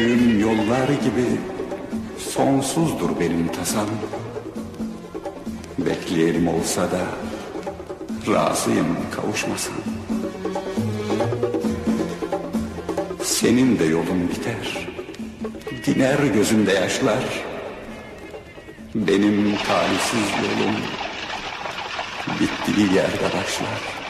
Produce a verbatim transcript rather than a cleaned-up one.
yürüdüğüm yollar gibi sonsuzdur benim tasam. Bekleyelim olsa da razıyım kavuşmasam. Senin de yolun biter, diner gözünde yaşlar. Benim talihsiz yolum bittiği yerde başlar.